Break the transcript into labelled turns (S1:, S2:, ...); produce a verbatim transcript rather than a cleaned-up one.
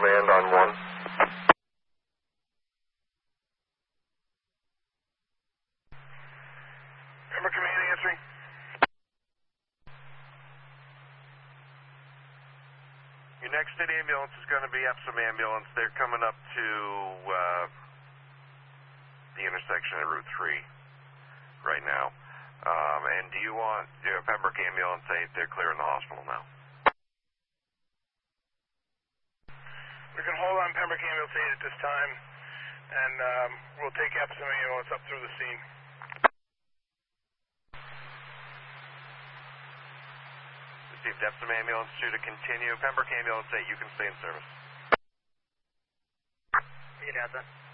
S1: command on one.
S2: Pembroke Command answering.
S3: Your next city ambulance is going to be Epsom Ambulance. They're coming up to uh, the intersection of Route three right now. Um, and do you want your Pembroke Ambulance eight? They're clearing the hospital now.
S2: We can hold on Pembroke Ambulance eight at this time, and um, we'll take Epsom Ambulance up through the scene.
S3: Received Epsom Ambulance two to continue. Pembroke Ambulance eight, you can stay in service.
S2: You got that.